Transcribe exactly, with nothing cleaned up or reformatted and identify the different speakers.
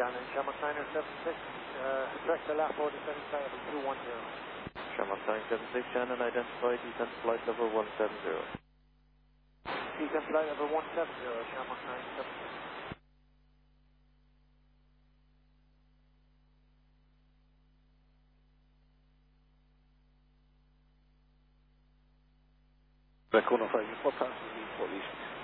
Speaker 1: Shannon, Shamrock nine seven six, uh, direct to left, order descending flight level two one zero.
Speaker 2: Shamrock nine seven six, Shannon, identified, descent flight level one seven zero.
Speaker 1: Descent flight level one seven zero, Shamrock nine seven six.
Speaker 3: Back on five, four passes, four least.